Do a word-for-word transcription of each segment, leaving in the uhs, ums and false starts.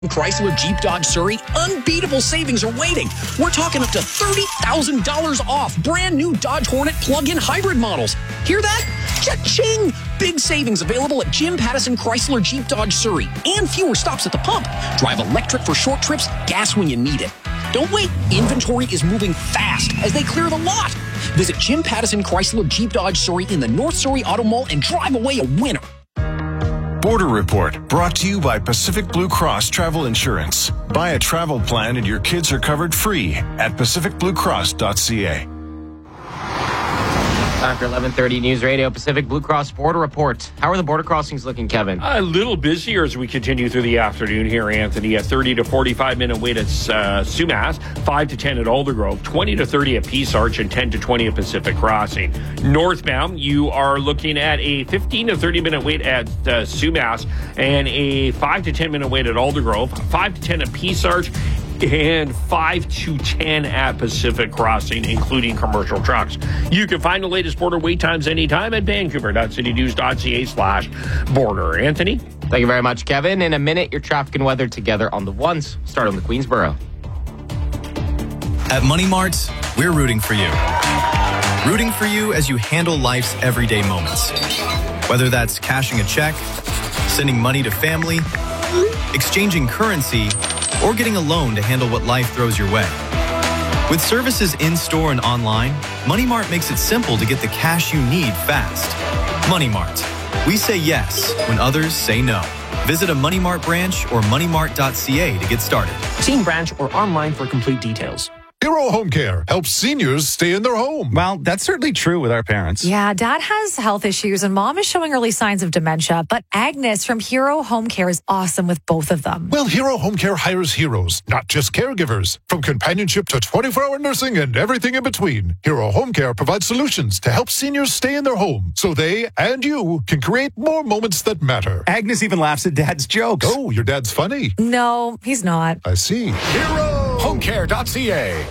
Chrysler Jeep Dodge Surrey, unbeatable savings are waiting. We're talking up to thirty thousand dollars off brand new Dodge Hornet plug-in hybrid models. Hear that? Cha-ching! Big savings available at Jim Pattison Chrysler Jeep Dodge Surrey and fewer stops at the pump. Drive electric for short trips, gas when you need it. Don't wait. Inventory is moving fast as they clear the lot. Visit Jim Pattison Chrysler Jeep Dodge Surrey in the North Surrey Auto Mall and drive away a winner. Border Report, brought to you by Pacific Blue Cross Travel Insurance. Buy a travel plan and your kids are covered free at pacific blue cross dot c a. Time for eleven thirty News Radio, Pacific Blue Cross Border Report. How are the border crossings looking, Kevin? A little busier as we continue through the afternoon here, Anthony. A thirty to forty-five minute wait at uh, Sumas, five to ten at Aldergrove, twenty to thirty at Peace Arch, and ten to twenty at Pacific Crossing. Northbound, you are looking at a fifteen to thirty minute wait at uh, Sumas and a five to ten minute wait at Aldergrove, five to ten at Peace Arch, and five to ten at Pacific Crossing, including commercial trucks. You can find the latest border wait times anytime at vancouver dot city news dot c a slash border. Anthony? Thank you very much, Kevin. In a minute, your traffic and weather together on the ones. Start on the Queensboro. At Money Mart, we're rooting for you. Rooting for you as you handle life's everyday moments. Whether that's cashing a check, sending money to family, exchanging currency, or getting a loan to handle what life throws your way. With services in-store and online, Money Mart makes it simple to get the cash you need fast. Money Mart. We say yes when others say no. Visit a Money Mart branch or money mart dot c a to get started. See branch or online for complete details. Hero Home Care helps seniors stay in their home. Well, that's certainly true with our parents. Yeah, Dad has health issues and Mom is showing early signs of dementia, but Agnes from Hero Home Care is awesome with both of them. Well, Hero Home Care hires heroes, not just caregivers. From companionship to twenty-four hour nursing and everything in between, Hero Home Care provides solutions to help seniors stay in their home so they and you can create more moments that matter. Agnes even laughs at Dad's jokes. Oh, your dad's funny. No, he's not. I see. hero home care dot c a.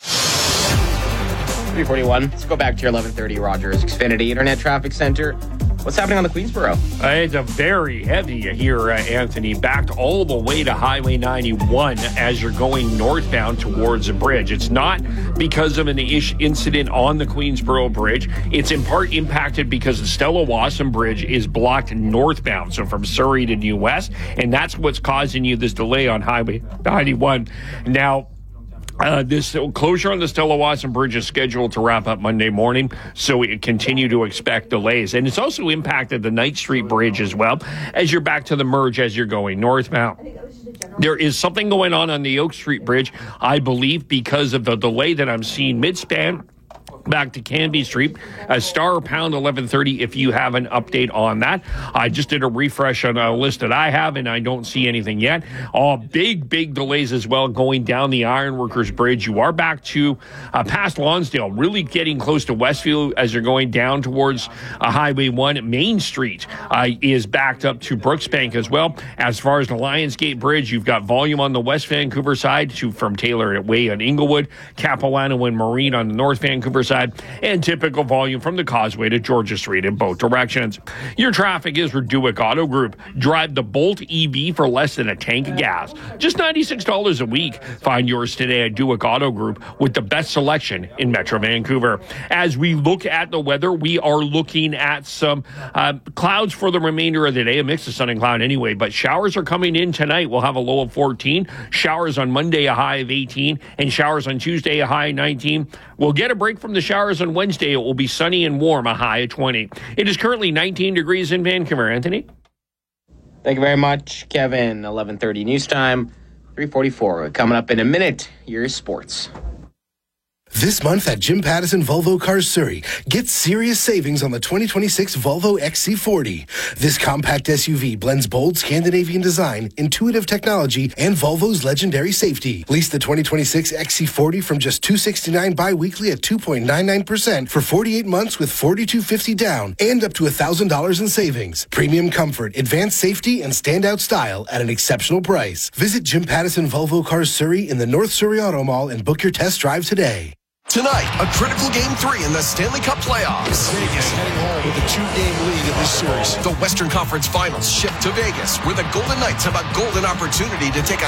three forty-one. Let's go back to your eleven thirty Rogers Xfinity Internet Traffic Center. What's happening on the Queensboro? Uh, it's a very heavy here, uh, Anthony. Backed all the way to Highway ninety-one as you're going northbound towards the bridge. It's not because of an ish incident on the Queensboro Bridge. It's in part impacted because the Stella Wasson Bridge is blocked northbound, so from Surrey to New West, and that's what's causing you this delay on Highway ninety-one. Now, Uh, this closure on the Stella Wasson Bridge is scheduled to wrap up Monday morning, so we continue to expect delays. And it's also impacted the Knight Street Bridge as well as you're back to the merge as you're going northbound. There is something going on on the Oak Street Bridge, I believe, because of the delay that I'm seeing mid-span back to Canby Street. A star pound eleven thirty if you have an update on that. I just did a refresh on a list that I have, and I don't see anything yet. Oh, big, big delays as well going down the Ironworkers Bridge. You are back to uh, past Lonsdale, really getting close to Westfield as you're going down towards uh, Highway one. Main Street uh, is backed up to Brooksbank as well. As far as the Lionsgate Bridge, you've got volume on the West Vancouver side to from Taylor Way on Inglewood, Capilano and Marine on the North Vancouver side, and typical volume from the Causeway to Georgia Street in both directions. Your traffic is for Duick Auto Group. Drive the Bolt E V for less than a tank of gas. Just ninety-six dollars a week. Find yours today at Duick Auto Group with the best selection in Metro Vancouver. As we look at the weather, we are looking at some uh, clouds for the remainder of the day. A mix of sun and cloud anyway, but showers are coming in tonight. We'll have a low of fourteen. Showers on Monday, a high of eighteen. And showers on Tuesday, a high of nineteen. We'll get a break from the showers on Wednesday. It will be sunny and warm, a high of twenty. It is currently nineteen degrees in Vancouver. Anthony? Thank you very much, Kevin. eleven thirty News Time, three forty-four. Coming up in a minute, your sports. This month at Jim Pattison Volvo Cars Surrey, get serious savings on the twenty twenty-six Volvo X C forty. This compact S U V blends bold Scandinavian design, intuitive technology, and Volvo's legendary safety. Lease the twenty twenty-six X C forty from just two hundred sixty-nine dollars bi-weekly at two point nine nine percent for forty-eight months with four thousand two hundred fifty dollars down and up to one thousand dollars in savings. Premium comfort, advanced safety, and standout style at an exceptional price. Visit Jim Pattison Volvo Cars Surrey in the North Surrey Auto Mall and book your test drive today. Tonight, a critical Game three in the Stanley Cup playoffs. Vegas heading home with a two-game lead in this series. The Western Conference Finals shift to Vegas, where the Golden Knights have a golden opportunity to take a